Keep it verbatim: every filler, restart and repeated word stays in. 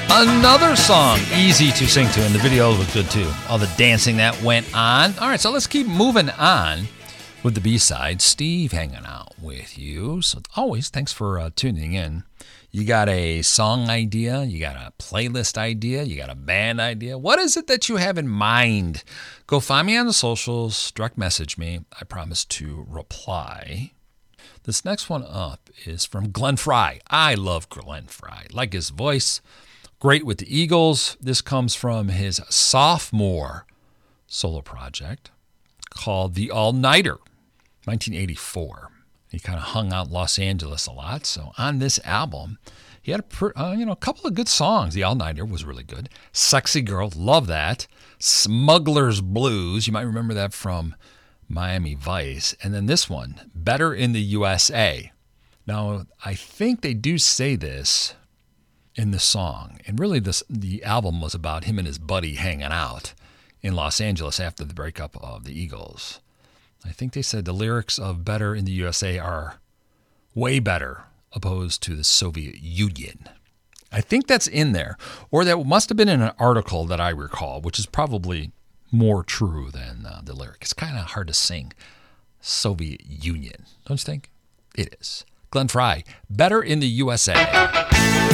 Another song, easy to sing to, and the video looked good too. All the dancing that went on. All right, so let's keep moving on with the B-side. Steve hanging out with you. So always, thanks for uh, tuning in. You got a song idea, you got a playlist idea, you got a band idea. What is it that you have in mind? Go find me on the socials, direct message me. I promise to reply. This next one up is from Glenn Frey. I love Glenn Frey. Like his voice. Great with the Eagles. This comes from his sophomore solo project called The All-Nighter, nineteen eighty-four. He kind of hung out in Los Angeles a lot. So on this album, he had a uh, you know a couple of good songs. The All-Nighter was really good. Sexy Girl, love that. Smuggler's Blues, you might remember that from Miami Vice. And then this one, Better in the U S A. Now, I think they do say this in the song. And really, this the album was about him and his buddy hanging out in Los Angeles after the breakup of the Eagles. I think they said the lyrics of Better in the U S A are way better opposed to the Soviet Union. I think that's in there. Or that must have been in an article that I recall, which is probably more true than uh, the lyric. It's kind of hard to sing Soviet Union, don't you think? It is. Glenn Frey, Better in the U S A.